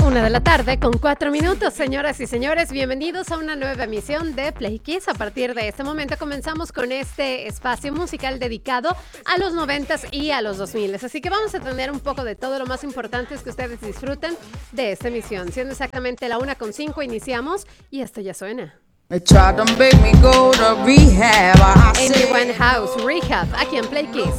Una de la tarde con 4 minutos, señoras y señores, bienvenidos a una nueva emisión de Play Kiss. A partir de este momento comenzamos con este espacio musical dedicado a los 90s y a los 2000s. Así que vamos a tener un poco de todo. Lo más importante es que ustedes disfruten de esta emisión. Siendo exactamente la 1:05 iniciamos y esto ya suena. They tried to make me go to rehab. Amy Winehouse, Rehab, aquí en Play Kiss.